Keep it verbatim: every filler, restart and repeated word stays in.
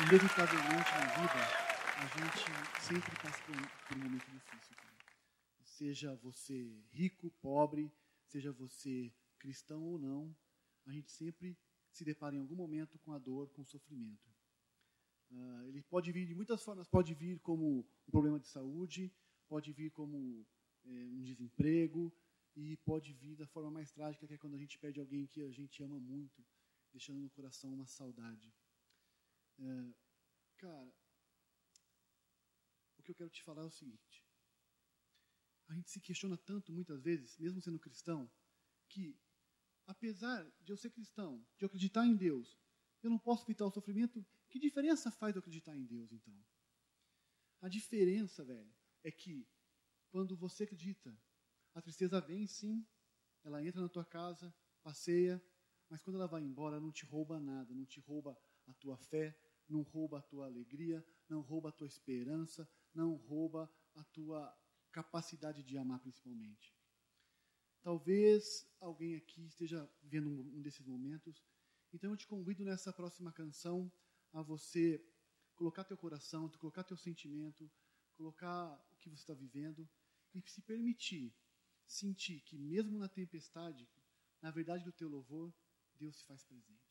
Inevitavelmente na vida, a gente sempre passa por um, por um momento difícil. Cara. Seja você rico, pobre, seja você cristão ou não, a gente sempre se depara em algum momento com a dor, com o sofrimento. Uh, ele pode vir de muitas formas, pode vir como um problema de saúde, pode vir como é, um desemprego, e pode vir da forma mais trágica, que é quando a gente perde alguém que a gente ama muito, deixando no coração uma saudade. É, cara, o que eu quero te falar é o seguinte. A gente se questiona tanto, muitas vezes, mesmo sendo cristão, que, apesar de eu ser cristão, de eu acreditar em Deus, eu não posso evitar o sofrimento. Que diferença faz eu acreditar em Deus, então? A diferença, velho, é que, quando você acredita, a tristeza vem, sim, ela entra na tua casa, passeia, mas quando ela vai embora, ela não te rouba nada, não te rouba a tua fé, não rouba a tua alegria, não rouba a tua esperança, não rouba a tua capacidade de amar, principalmente. Talvez alguém aqui esteja vivendo um, um desses momentos, então eu te convido nessa próxima canção a você colocar teu coração, colocar teu sentimento, colocar o que você está vivendo e se permitir sentir que mesmo na tempestade, na verdade do teu louvor, Deus se faz presente.